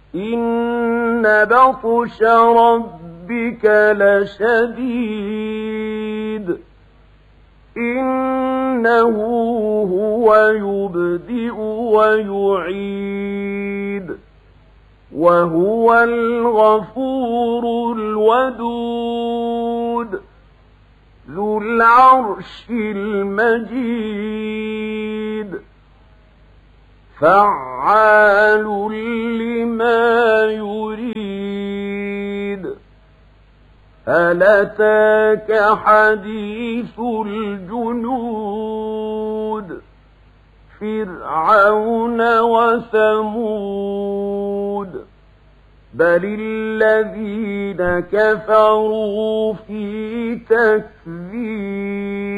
إن بطش ربك لشديد إنه هو يبدئ ويعيد وهو الغفور الودود ذو العرش المجيد فعال لما يريد هل أتاك حديث الجنود فرعون وثمود بل الذين كفروا في تكذيب